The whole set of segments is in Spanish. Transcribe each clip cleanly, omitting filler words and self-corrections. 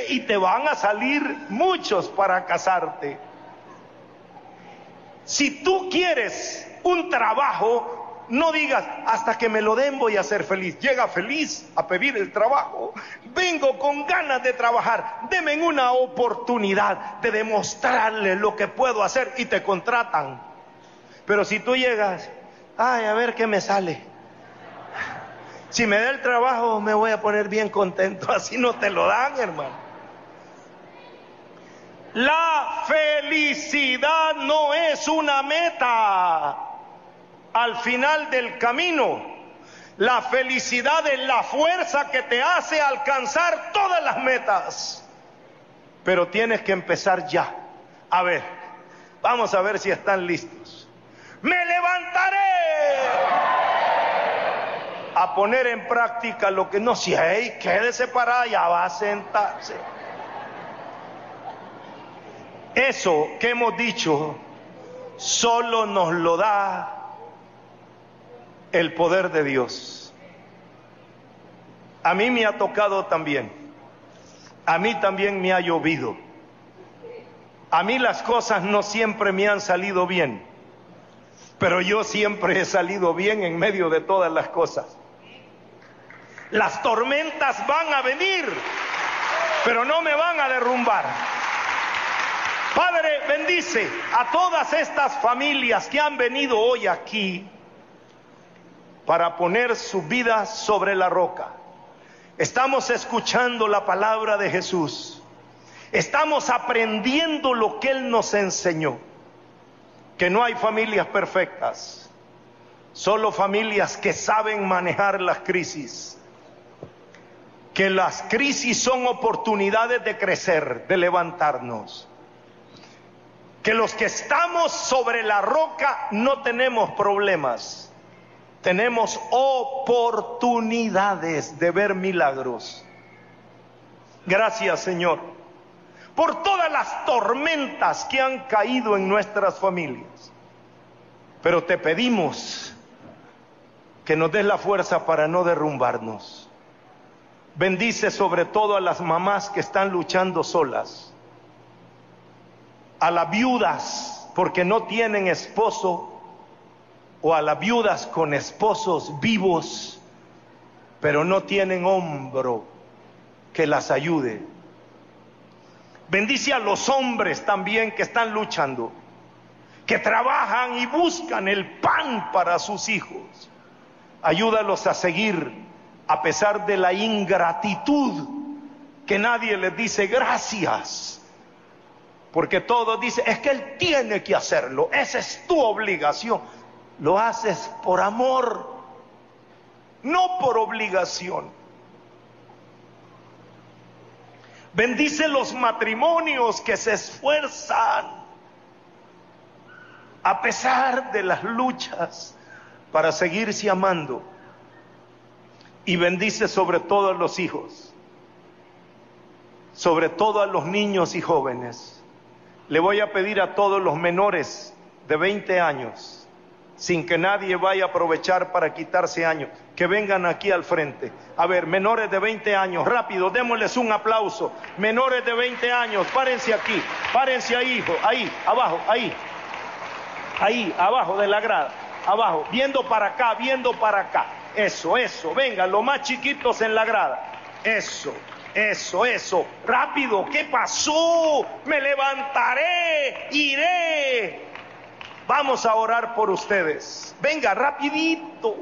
Dice, y te van a salir muchos para casarte. Si tú quieres un trabajo, no digas, hasta que me lo den voy a ser feliz. Llega feliz a pedir el trabajo. Vengo con ganas de trabajar. Deme una oportunidad de demostrarle lo que puedo hacer y te contratan. Pero si tú llegas, ay, a ver qué me sale. Si me da el trabajo me voy a poner bien contento. Así no te lo dan, hermano. La felicidad no es una meta al final del camino. La felicidad es la fuerza que te hace alcanzar todas las metas. Pero tienes que empezar ya. A ver, vamos a ver si están listos. Me levantaré a poner en práctica lo que no sé. Hey, quédese parada, ya va a sentarse. Eso que hemos dicho solo nos lo da el poder de Dios. A mí me ha tocado también. A mí también me ha llovido. A mí las cosas no siempre me han salido bien, pero yo siempre he salido bien en medio de todas las cosas. Las tormentas van a venir, pero no me van a derrumbar. Padre, bendice a todas estas familias que han venido hoy aquí para poner su vida sobre la roca. Estamos escuchando la palabra de Jesús. Estamos aprendiendo lo que Él nos enseñó. Que no hay familias perfectas, solo familias que saben manejar las crisis. Que las crisis son oportunidades de crecer, de levantarnos. Que los que estamos sobre la roca no tenemos problemas, tenemos oportunidades de ver milagros. Gracias, Señor, por todas las tormentas que han caído en nuestras familias. Pero te pedimos que nos des la fuerza para no derrumbarnos. Bendice sobre todo a las mamás que están luchando solas, a las viudas porque no tienen esposo, o a las viudas con esposos vivos pero no tienen hombro que las ayude. Bendice a los hombres también que están luchando, que trabajan y buscan el pan para sus hijos. Ayúdalos a seguir a pesar de la ingratitud, que nadie les dice gracias. Porque todos dicen, es que él tiene que hacerlo, esa es tu obligación. Lo haces por amor, no por obligación. Bendice los matrimonios que se esfuerzan a pesar de las luchas para seguirse amando. Y bendice sobre todo a los hijos, sobre todo a los niños y jóvenes. Le voy a pedir a todos los menores de 20 años, sin que nadie vaya a aprovechar para quitarse años, que vengan aquí al frente. A ver, menores de 20 años, rápido, démosles un aplauso. Menores de 20 años, párense aquí, párense ahí, hijo, ahí, abajo, ahí, abajo de la grada, abajo, viendo para acá, viendo para acá. Eso, venga, los más chiquitos en la grada. Eso, rápido, ¿qué pasó? Me levantaré, iré. Vamos a orar por ustedes. Venga, rapidito,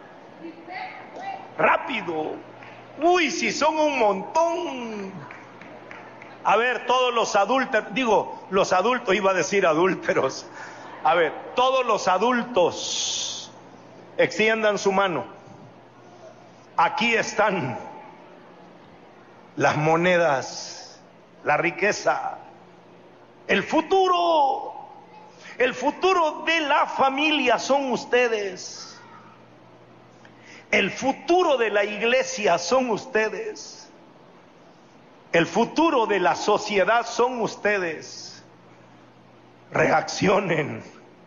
rápido. Uy, si son un montón. A ver, todos los adultos, los adultos, iba a decir adúlteros. A ver, todos los adultos, extiendan su mano. Aquí están las monedas, la riqueza, el futuro de la familia son ustedes. El futuro de la iglesia son ustedes. El futuro de la sociedad son ustedes. Reaccionen.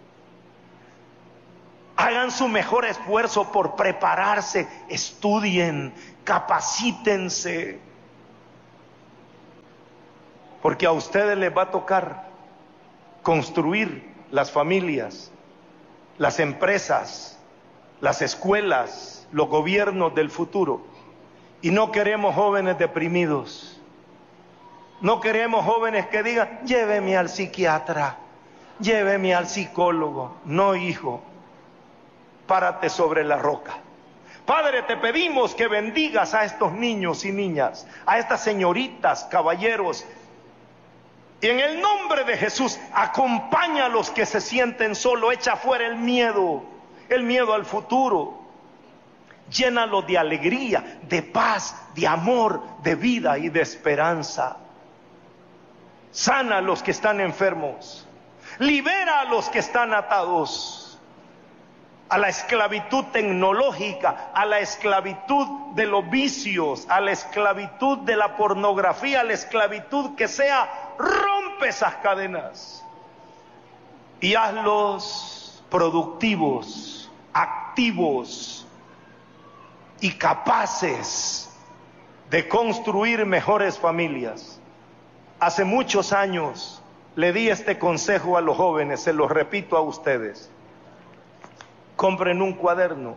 Hagan su mejor esfuerzo por prepararse, estudien, capacítense. porque a ustedes les va a tocar construir las familias, las empresas, las escuelas, los gobiernos del futuro. Y no queremos jóvenes deprimidos. No queremos jóvenes que digan, lléveme al psiquiatra, lléveme al psicólogo. No, hijo, párate sobre la roca. Padre, te pedimos que bendigas a estos niños y niñas, a estas señoritas, caballeros. Y en el nombre de Jesús, acompaña a los que se sienten solos, echa fuera el miedo al futuro. Llénalos de alegría, de paz, de amor, de vida y de esperanza. Sana a los que están enfermos. Libera a los que están atados a la esclavitud tecnológica, a la esclavitud de los vicios, a la esclavitud de la pornografía, a la esclavitud que sea. Rompe esas cadenas y hazlos productivos, activos y capaces de construir mejores familias. Hace muchos años le di este consejo a los jóvenes, se los repito a ustedes. Compren un cuaderno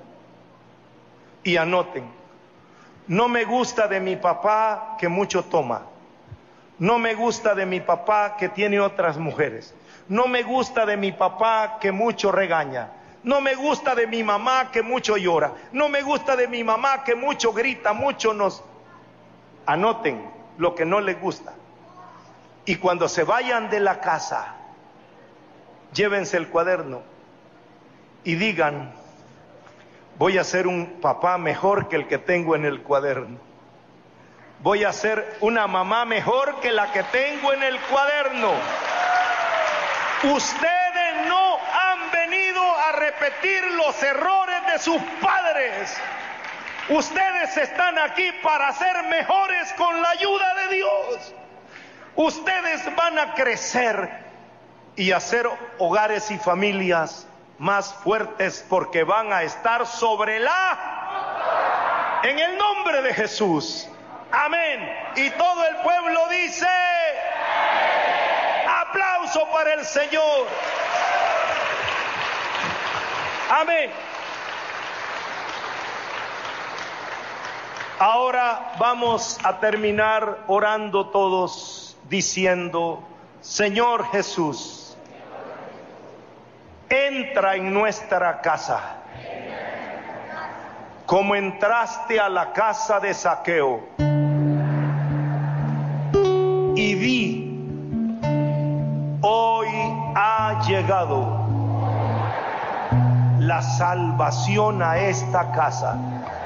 y anoten: no me gusta de mi papá que mucho toma. No me gusta de mi papá que tiene otras mujeres. No me gusta de mi papá que mucho regaña. No me gusta de mi mamá que mucho llora. No me gusta de mi mamá que mucho grita, mucho nos... Anoten lo que no les gusta. Y cuando se vayan de la casa, llévense el cuaderno y digan: voy a ser un papá mejor que el que tengo en el cuaderno. Voy a ser una mamá mejor que la que tengo en el cuaderno. Ustedes no han venido a repetir los errores de sus padres. Ustedes están aquí para ser mejores con la ayuda de Dios. Ustedes van a crecer y hacer hogares y familias más fuertes, porque van a estar sobre la... En el nombre de Jesús. Amén. Y todo el pueblo dice: aplauso para el Señor. Amén. Ahora vamos a terminar orando todos diciendo: Señor Jesús, entra en nuestra casa como entraste a la casa de Zaqueo. Y di: hoy ha llegado la salvación a esta casa.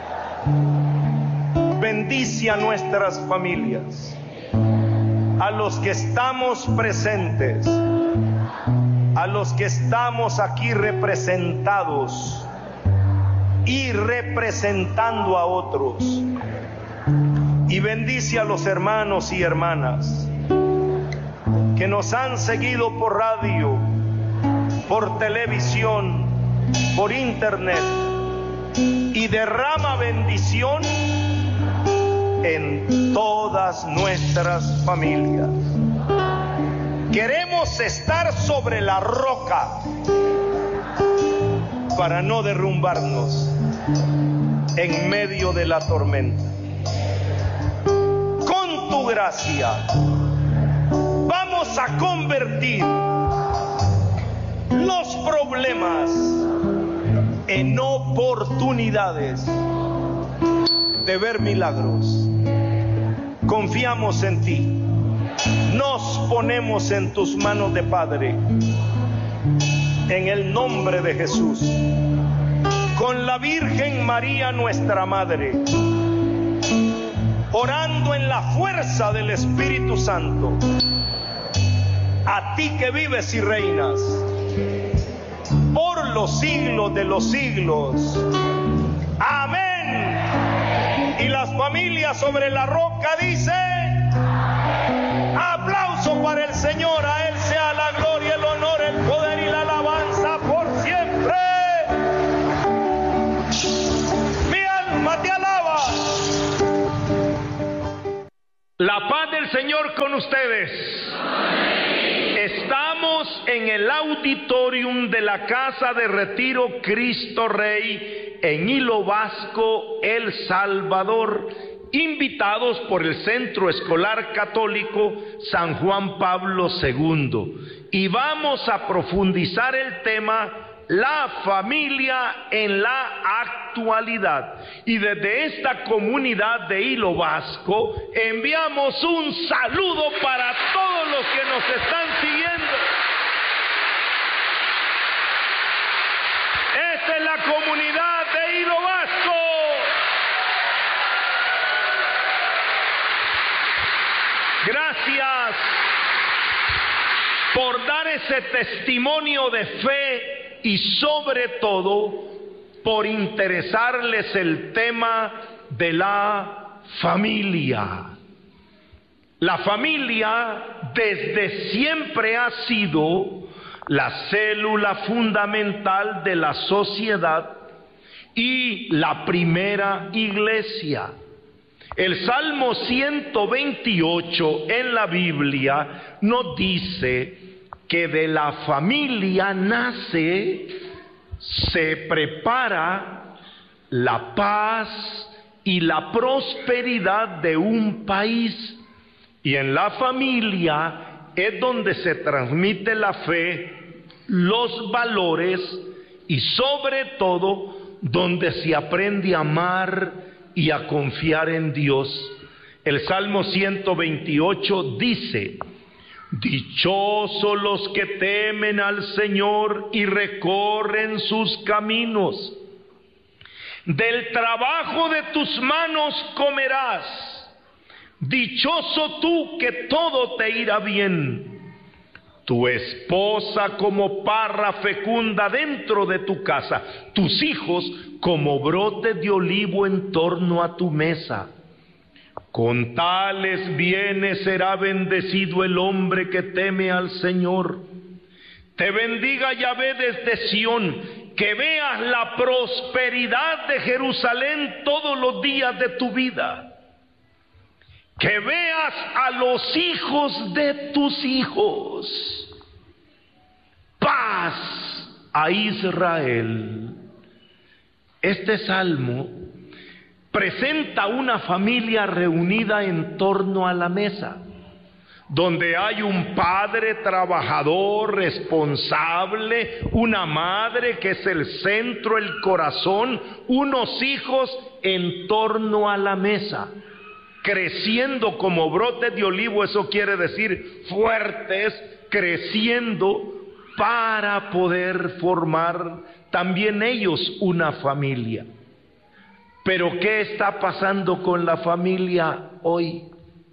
Bendice a nuestras familias, a los que estamos presentes, a los que estamos aquí representados y representando a otros. Y bendice a los hermanos y hermanas que nos han seguido por radio, por televisión, por internet, y derrama bendición en todas nuestras familias. Queremos estar sobre la roca para no derrumbarnos en medio de la tormenta. Con tu gracia vamos a convertir los problemas en oportunidades de ver milagros. Confiamos en ti, nos ponemos en tus manos de Padre, en el nombre de Jesús, con la Virgen María nuestra Madre, orando en la fuerza del Espíritu Santo, a ti que vives y reinas por los siglos de los siglos. Amén. Y las familias sobre la roca dicen: aplauso para el Señor, a Él sea la gloria, el honor, el poder y la alabanza por siempre. Mi alma te alaba. La paz del Señor con ustedes. Estamos en el auditorium de la Casa de Retiro Cristo Rey en Hilo Vasco, El Salvador, invitados por el Centro Escolar Católico San Juan Pablo II. Y vamos a profundizar el tema la familia en la actualidad. Y desde esta comunidad de Hilo Vasco enviamos un saludo para todos los que nos están siguiendo. Esta es la comunidad de Hilo Vasco. Gracias por dar ese testimonio de fe y sobre todo por interesarles el tema de la familia. La familia desde siempre ha sido la célula fundamental de la sociedad y la primera iglesia. El Salmo 128 en la Biblia nos dice que de la familia nace, se prepara la paz y la prosperidad de un país. Y en la familia es donde se transmite la fe, los valores y sobre todo donde se aprende a amar y a confiar en Dios. El Salmo 128 dice: dichosos los que temen al Señor y recorren sus caminos. Del trabajo de tus manos comerás. Dichoso tú que todo te irá bien. Tu esposa como parra fecunda dentro de tu casa. Tus hijos como brote de olivo en torno a tu mesa. Con tales bienes será bendecido el hombre que teme al Señor. Te bendiga Yahvé desde Sión, que veas la prosperidad de Jerusalén todos los días de tu vida. Que veas a los hijos de tus hijos. Paz a Israel. Este salmo presenta una familia reunida en torno a la mesa, donde hay un padre trabajador, responsable, una madre que es el centro, el corazón, unos hijos en torno a la mesa, creciendo como brotes de olivo. Eso quiere decir fuertes, creciendo para poder formar también ellos una familia. Pero ¿qué está pasando con la familia hoy?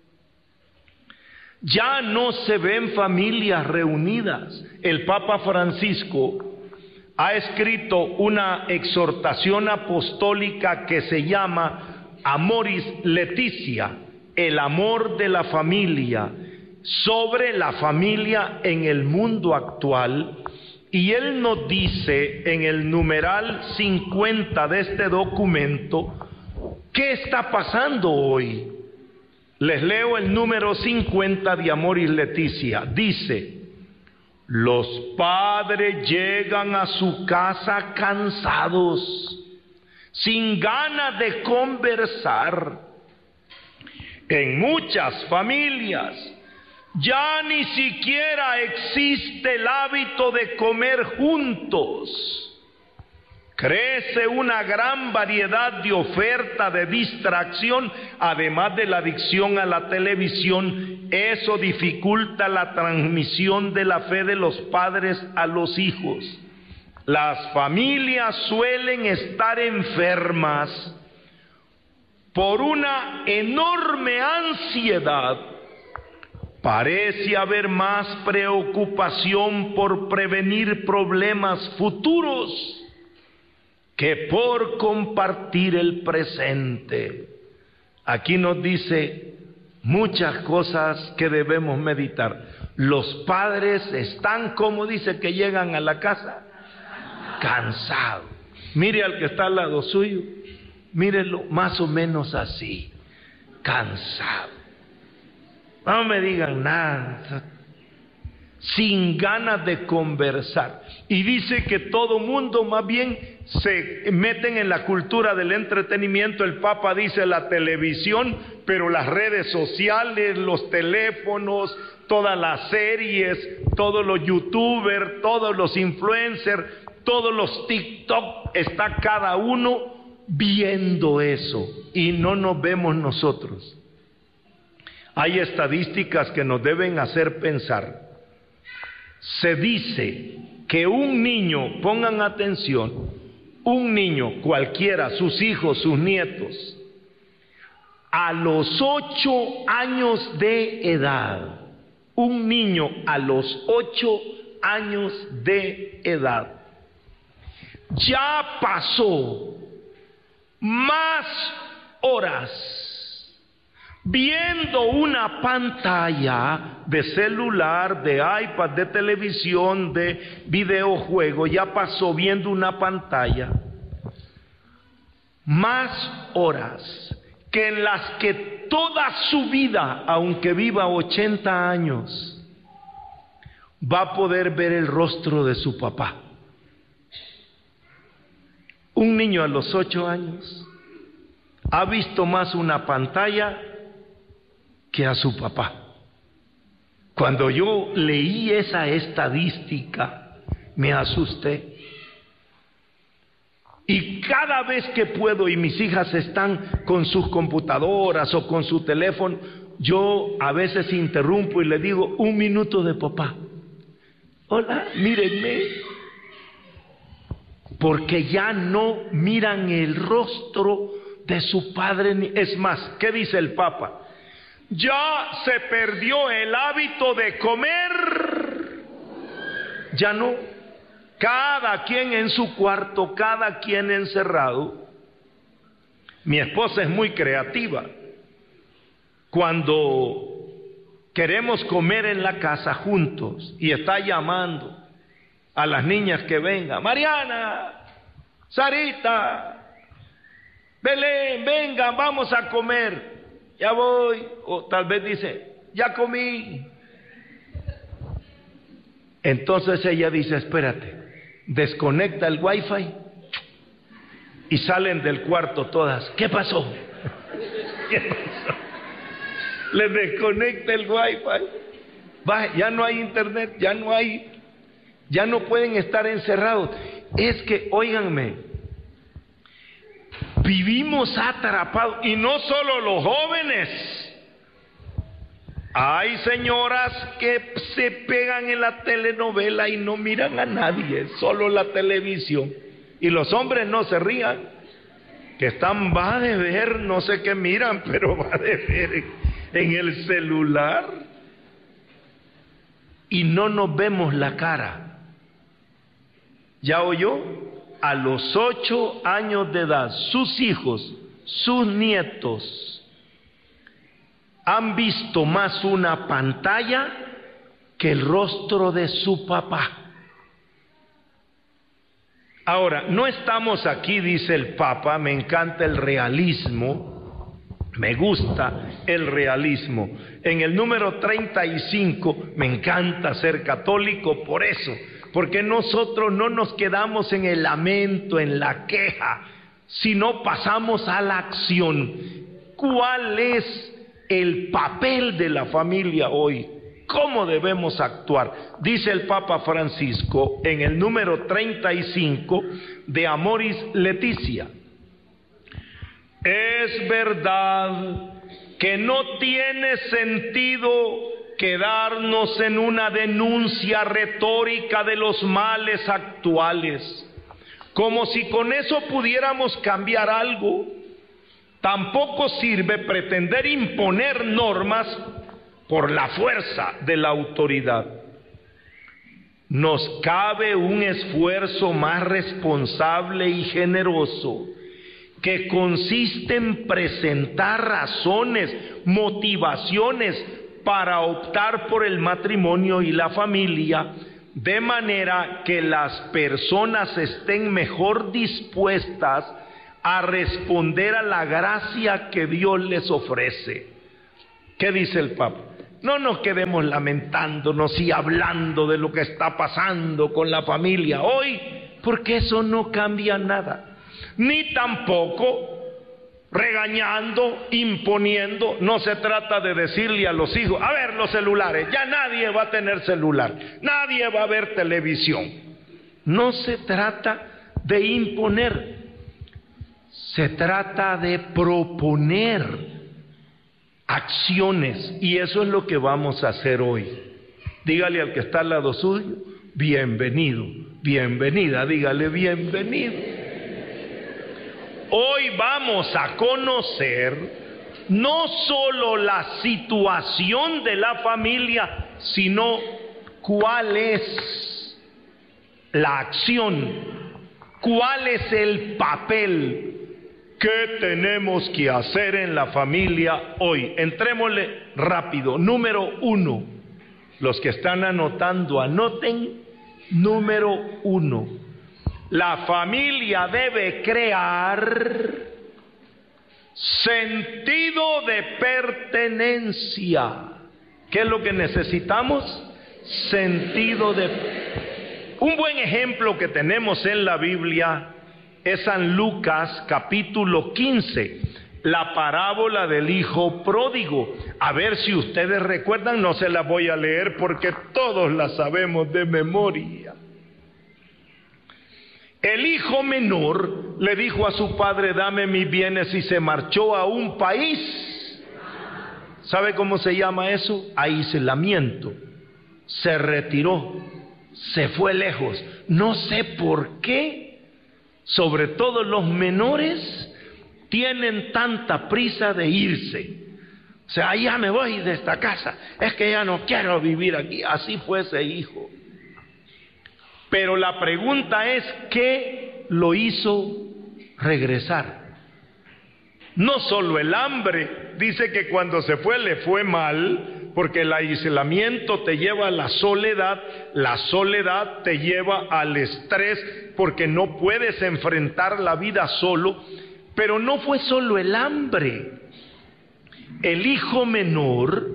Ya no se ven familias reunidas. El Papa Francisco ha escrito una exhortación apostólica que se llama Amoris Laetitia, el amor de la familia, sobre la familia en el mundo actual. Y él nos dice en el numeral 50 de este documento, ¿qué está pasando hoy? Les leo el número 50 de Amoris Laetitia. Dice: los padres llegan a su casa cansados, sin ganas de conversar. En muchas familias ya ni siquiera existe el hábito de comer juntos. Crece una gran variedad de oferta de distracción, además de la adicción a la televisión. Eso dificulta la transmisión de la fe de los padres a los hijos. Las familias suelen estar enfermas por una enorme ansiedad. Parece haber más preocupación por prevenir problemas futuros que por compartir el presente. Aquí nos dice muchas cosas que debemos meditar. Los padres están, como dice, que llegan a la casa cansados. Mire al que está al lado suyo, mírelo más o menos así, cansado. No me digan nada, sin ganas de conversar. Y dice que todo mundo más bien se meten en la cultura del entretenimiento. El Papa dice la televisión, pero las redes sociales, los teléfonos, todas las series, todos los youtubers, todos los influencers, todos los TikTok, está cada uno viendo eso y no nos vemos nosotros. Hay estadísticas que nos deben hacer pensar. Se dice que un niño, pongan atención, un niño cualquiera, sus hijos, sus nietos, a los 8 años de edad, un niño a los 8 años de edad, ya pasó más horas viendo una pantalla de celular, de iPad, de televisión, de videojuego, ya pasó viendo una pantalla, más horas que en las que toda su vida, aunque viva 80 años, va a poder ver el rostro de su papá. Un niño a los 8 años ha visto más una pantalla que a su papá. Cuando yo leí esa estadística, me asusté. Y cada vez que puedo, y mis hijas están con sus computadoras o con su teléfono, yo a veces interrumpo y le digo: 1 minuto de papá. Hola, mírenme. Porque ya no miran el rostro de su padre. Es más, ¿qué dice el Papa? Ya se perdió el hábito de comer. Ya no. Cada quien en su cuarto, cada quien encerrado. Mi esposa es muy creativa. Cuando queremos comer en la casa juntos y está llamando a las niñas que vengan: Mariana, Sarita, Belén, vengan, vamos a comer. Ya voy. O tal vez dice: ya comí. Entonces ella dice: espérate, desconecta el wifi, y salen del cuarto todas. ¿Qué pasó? ¿Qué pasó? Les desconecta el wifi. Ya no hay internet, ya no pueden estar encerrados. Es que, óiganme, vivimos atrapados, y no solo los jóvenes. Hay señoras que se pegan en la telenovela y no miran a nadie, solo la televisión. Y los hombres no se rían, que están, va de ver, no sé qué miran, pero va de ver en el celular. Y no nos vemos la cara. ¿Ya oyó? A los 8 años de edad, sus hijos, sus nietos, han visto más una pantalla que el rostro de su papá. Ahora, no estamos aquí, dice el Papa, me encanta el realismo, me gusta el realismo. En el número 35, me encanta ser católico por eso, porque nosotros no nos quedamos en el lamento, en la queja, sino pasamos a la acción. ¿Cuál es el papel de la familia hoy? ¿Cómo debemos actuar? Dice el Papa Francisco en el número 35 de Amoris Laetitia: es verdad que no tiene sentido quedarnos en una denuncia retórica de los males actuales, como si con eso pudiéramos cambiar algo. Tampoco sirve pretender imponer normas por la fuerza de la autoridad. Nos cabe un esfuerzo más responsable y generoso, que consiste en presentar razones, motivaciones para optar por el matrimonio y la familia, de manera que las personas estén mejor dispuestas a responder a la gracia que Dios les ofrece. ¿Qué dice el Papa? No nos quedemos lamentándonos y hablando de lo que está pasando con la familia hoy, porque eso no cambia nada. Ni tampoco regañando, imponiendo. No se trata de decirle a los hijos, a ver los celulares, ya nadie va a tener celular, nadie va a ver televisión. No se trata de imponer, se trata de proponer acciones, y eso es lo que vamos a hacer hoy. Dígale al que está al lado suyo, bienvenido, bienvenida, dígale bienvenido. Hoy vamos a conocer no solo la situación de la familia, sino cuál es la acción, cuál es el papel que tenemos que hacer en la familia hoy. Entrémosle rápido. Número 1, los que están anotando, anoten. Número 1. La familia debe crear sentido de pertenencia. ¿Qué es lo que necesitamos? Sentido de... Un buen ejemplo que tenemos en la Biblia es San Lucas capítulo 15, la parábola del hijo pródigo. A ver si ustedes recuerdan, no se la voy a leer porque todos la sabemos de memoria. El hijo menor le dijo a su padre, dame mis bienes, y se marchó a un país. ¿Sabe cómo se llama eso? Aislamiento. Se retiró, se fue lejos. No sé por qué, sobre todo los menores, tienen tanta prisa de irse. O sea, ya me voy de esta casa, es que ya no quiero vivir aquí. Así fue ese hijo. Pero la pregunta es, ¿qué lo hizo regresar? No solo el hambre, dice que cuando se fue le fue mal, porque el aislamiento te lleva a la soledad te lleva al estrés, porque no puedes enfrentar la vida solo. Pero no fue solo el hambre. El hijo menor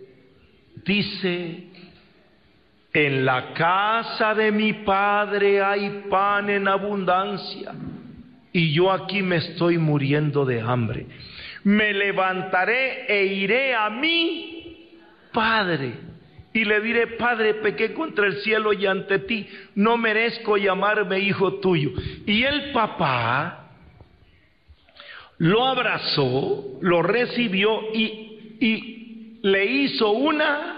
dice, en la casa de mi padre hay pan en abundancia, y yo aquí me estoy muriendo de hambre. Me levantaré e iré a mi padre, y le diré, Padre, pequé contra el cielo y ante ti, no merezco llamarme hijo tuyo. Y el papá lo abrazó, lo recibió y le hizo una...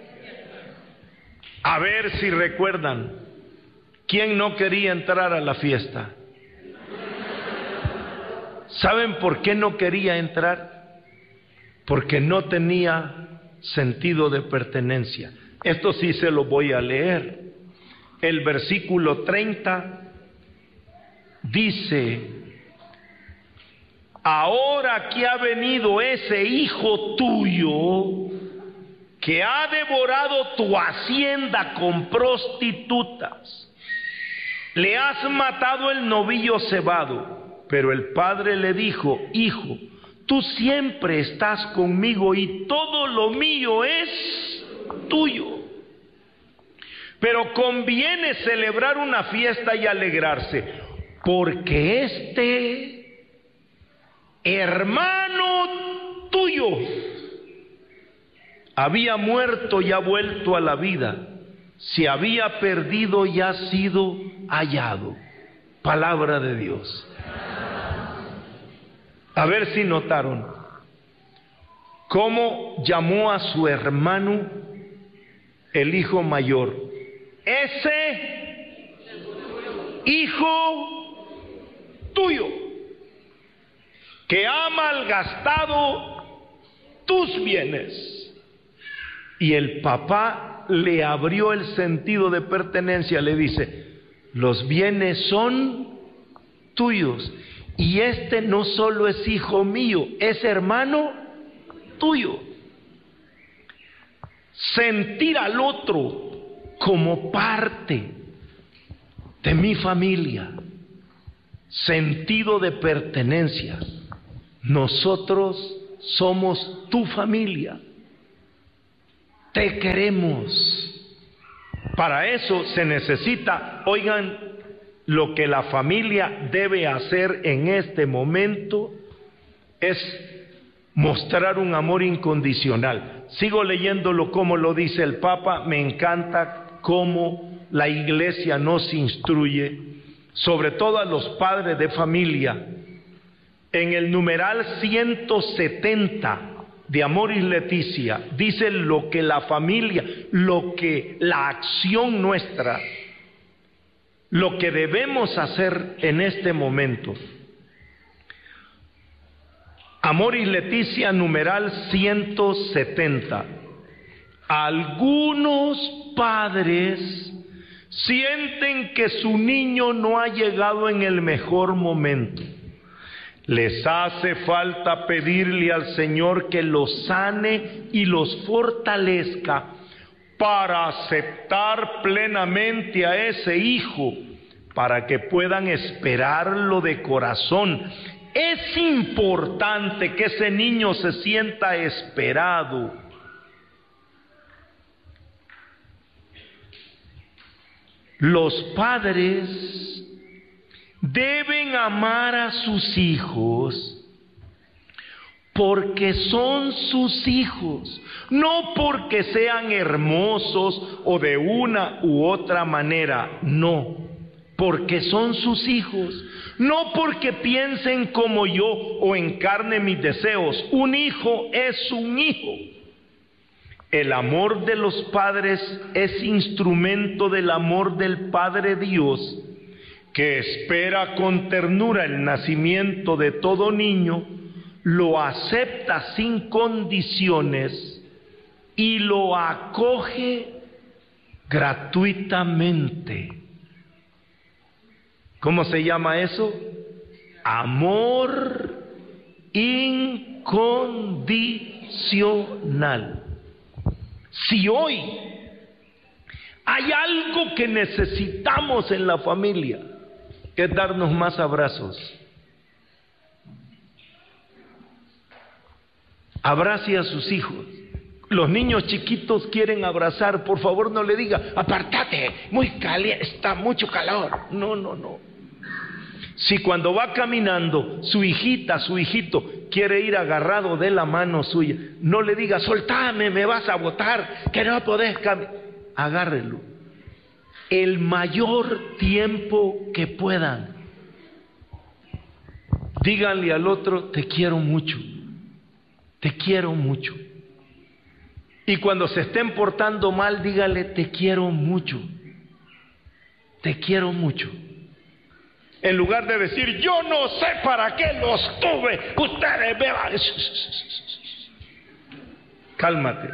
A ver si recuerdan, ¿quién no quería entrar a la fiesta? ¿Saben por qué no quería entrar? Porque no tenía sentido de pertenencia. Esto sí se lo voy a leer. El versículo 30 dice, ahora que ha venido ese hijo tuyo, que ha devorado tu hacienda con prostitutas, le has matado el novillo cebado. Pero el padre le dijo, hijo, tú siempre estás conmigo y todo lo mío es tuyo. Pero conviene celebrar una fiesta y alegrarse, porque este hermano tuyo había muerto y ha vuelto a la vida, se había perdido y ha sido hallado. Palabra de Dios. A ver si notaron cómo llamó a su hermano el hijo mayor. Ese hijo tuyo que ha malgastado tus bienes. Y el papá le abrió el sentido de pertenencia, le dice, los bienes son tuyos, y este no solo es hijo mío, es hermano tuyo. Sentir al otro como parte de mi familia, sentido de pertenencia. Nosotros somos tu familia. te queremos. Para eso se necesita, oigan, lo que la familia debe hacer en este momento es mostrar un amor incondicional. Sigo leyéndolo como lo dice el Papa. Me encanta cómo la Iglesia nos instruye, sobre todo a los padres de familia. En el numeral 170 de Amoris Laetitia dice lo que la familia, lo que la acción nuestra, lo que debemos hacer en este momento. Amoris Laetitia, numeral 170. Algunos padres sienten que su niño no ha llegado en el mejor momento. Les hace falta pedirle al Señor que los sane y los fortalezca para aceptar plenamente a ese hijo, para que puedan esperarlo de corazón. Es importante que ese niño se sienta esperado. Los padres deben amar a sus hijos porque son sus hijos, no porque sean hermosos o de una u otra manera, no, porque son sus hijos, no porque piensen como yo o encarnen mis deseos. Un hijo es un hijo. El amor de los padres es instrumento del amor del Padre Dios, que espera con ternura el nacimiento de todo niño, lo acepta sin condiciones y lo acoge gratuitamente. ¿Cómo se llama eso? Amor incondicional. Si hoy hay algo que necesitamos en la familia, que es darnos más abrazos. Abrace a sus hijos. Los niños chiquitos quieren abrazar. Por favor, no le diga, apártate, muy caliente, está mucho calor. No, no, no. Si cuando va caminando su hijita, su hijito quiere ir agarrado de la mano suya, no le diga, soltame, me vas a botar, que no podés caminar. Agárrelo el mayor tiempo que puedan. Díganle al otro, te quiero mucho, te quiero mucho. Y cuando se estén portando mal, dígale, te quiero mucho, te quiero mucho. En lugar de decir, yo no sé para qué los tuve, ustedes me van. Cálmate.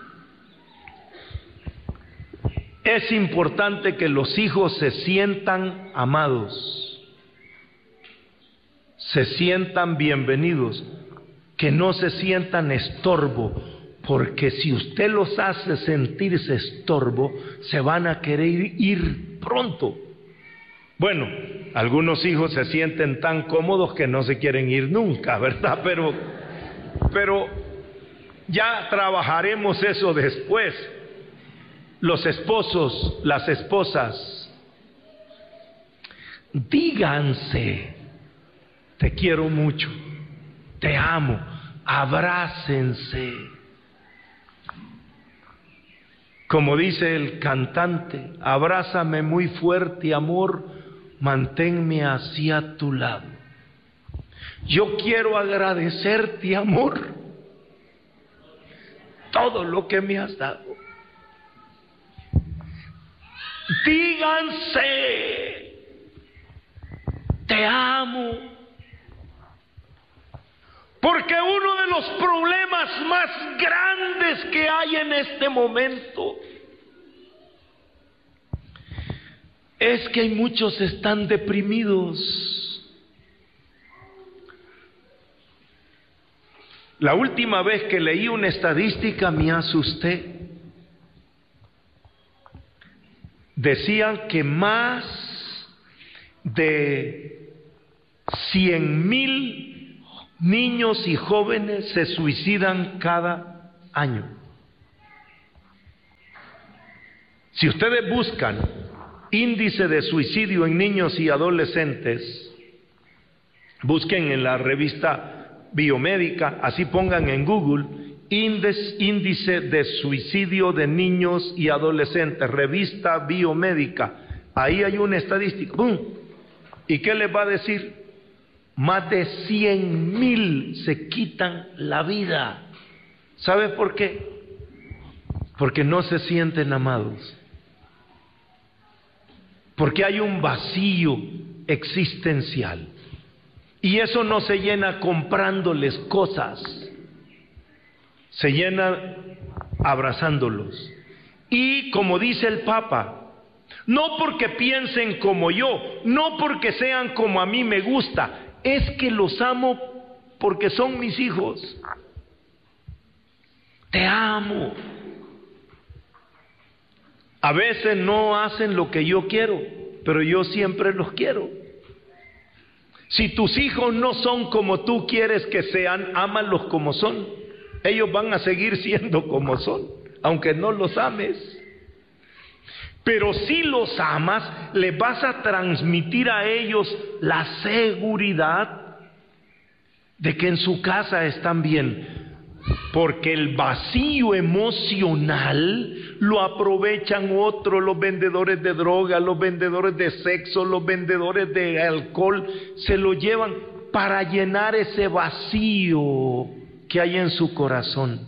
Es importante que los hijos se sientan amados, se sientan bienvenidos, que no se sientan estorbo, porque si usted los hace sentirse estorbo, se van a querer ir pronto. Bueno, algunos hijos se sienten tan cómodos que no se quieren ir nunca, ¿verdad? Pero ya trabajaremos eso después. Los esposos, las esposas, díganse, te quiero mucho, te amo, abrácense. Como dice el cantante, abrázame muy fuerte, amor, manténme hacia tu lado. Yo quiero agradecerte, amor, todo lo que me has dado. Díganse, te amo, porque uno de los problemas más grandes que hay en este momento es que hay muchos que están deprimidos. La última vez que leí una estadística me asusté. Decían que más de 100,000 niños y jóvenes se suicidan cada año. Si ustedes buscan índice de suicidio en niños y adolescentes, busquen en la revista biomédica, así pongan en Google, índice de suicidio de niños y adolescentes, revista biomédica, ahí hay una estadística, ¡pum! ¿Y qué les va a decir? Más de 100,000 se quitan la vida. ¿Sabes por qué? Porque no se sienten amados. Porque hay un vacío existencial. Y eso no se llena comprándoles cosas. Se llena abrazándolos. Y como dice el Papa, no porque piensen como yo, no porque sean como a mí me gusta, es que los amo porque son mis hijos. Te amo. A veces no hacen lo que yo quiero, pero yo siempre los quiero. Si tus hijos no son como tú quieres que sean, ámalos como son. Ellos van a seguir siendo como son, aunque no los ames. Pero si los amas, les vas a transmitir a ellos la seguridad de que en su casa están bien. Porque el vacío emocional lo aprovechan otros, los vendedores de droga, los vendedores de sexo, los vendedores de alcohol, se lo llevan para llenar ese vacío que hay en su corazón.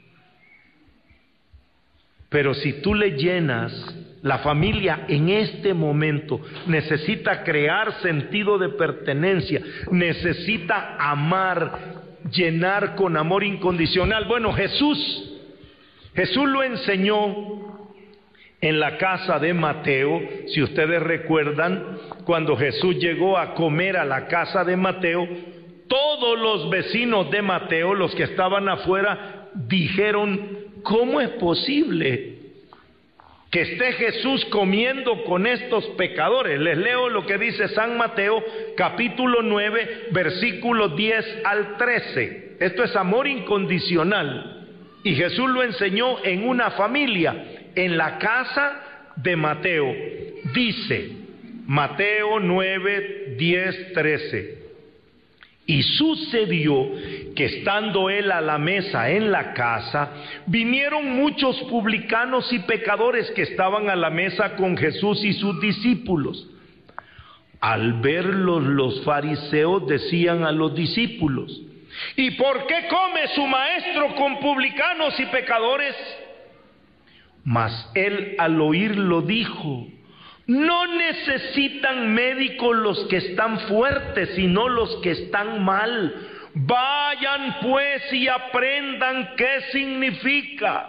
Pero si tú le llenas, la familia en este momento necesita crear sentido de pertenencia, necesita amar, llenar con amor incondicional. Bueno, Jesús lo enseñó en la casa de Mateo. Si ustedes recuerdan, cuando Jesús llegó a comer a la casa de Mateo, todos los vecinos de Mateo, los que estaban afuera, dijeron: ¿cómo es posible que esté Jesús comiendo con estos pecadores? Les leo lo que dice San Mateo, capítulo 9, versículos 10 al 13. Esto es amor incondicional. Y Jesús lo enseñó en una familia, en la casa de Mateo. Dice, Mateo 9, 10, 13. Y sucedió que estando él a la mesa en la casa, vinieron muchos publicanos y pecadores que estaban a la mesa con Jesús y sus discípulos. Al verlos, los fariseos decían a los discípulos: ¿y por qué come su maestro con publicanos y pecadores? Mas él al oírlo dijo: no necesitan médicos los que están fuertes, sino los que están mal. Vayan pues y aprendan qué significa: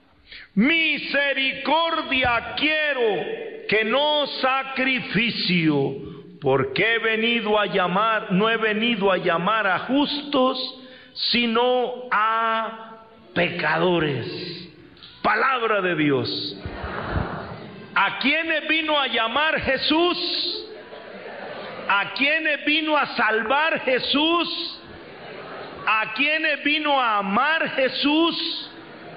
misericordia quiero, que no sacrificio, porque no he venido a llamar a justos, sino a pecadores. Palabra de Dios. ¿A quiénes vino a llamar Jesús? ¿A quiénes vino a salvar Jesús? ¿A quiénes vino a amar Jesús?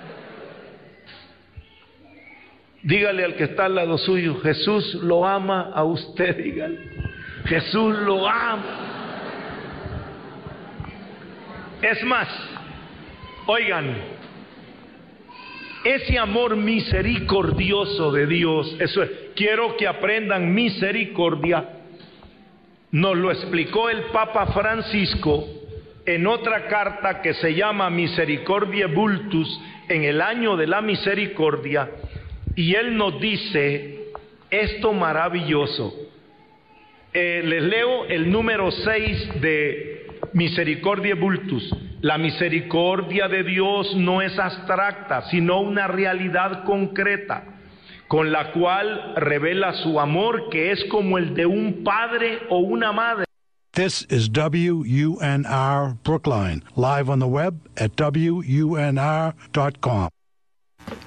Dígale al que está al lado suyo: Jesús lo ama a usted. Dígale: Jesús lo ama. Es más, oigan, ese amor misericordioso de Dios, eso es, quiero que aprendan misericordia, nos lo explicó el Papa Francisco en otra carta que se llama Misericordiae Vultus, en el año de la misericordia, y él nos dice esto maravilloso. Les leo el número 6 de Misericordiae Vultus. La misericordia de Dios no es abstracta, sino una realidad concreta, con la cual revela su amor, que es como el de un padre o una madre. This is WUNR Brookline, live on the web at WUNR.com.